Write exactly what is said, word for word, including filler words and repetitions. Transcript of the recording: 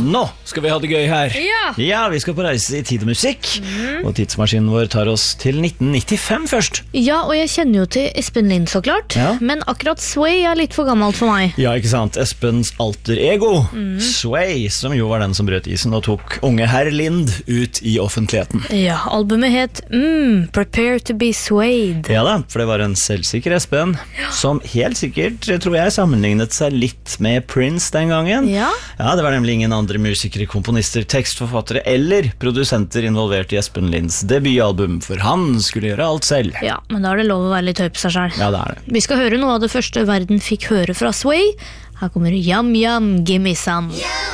Nå skal vi ha det gøy her. Ja. Ja, vi skal på reise i tid og musikk. Mm. Og tidsmaskinen vår tar oss til nitten nittifem først. Ja, og jeg kjenner jo til Espen Lind så klart. Ja. Men akkurat Sway er litt for gammelt for meg. Ja, ikke sant? Espens alter ego, mm. Sway, som jo var den som brøt isen og tok unge herr Lind ut i offentligheten. Ja, albumet het mm, Prepare to be Swayed. Ja da, for det var en selvsikker Espen, ja. Som helt sikkert, tror jeg, sammenlignet seg litt med Prince den gangen. Ja. Ja, det var nemlig ingen andre musikere, komponister, tekstforfattere eller produsenter involvert i Espen Linds debutalbum, for han skulle gjøre alt selv. Ja, men da er det lov å være litt høy på seg selv. Ja, det er det. Vi skal høre noe av det første verden fikk høre fra Sway. Her kommer Yum Yum, Gimme Some. Yeah!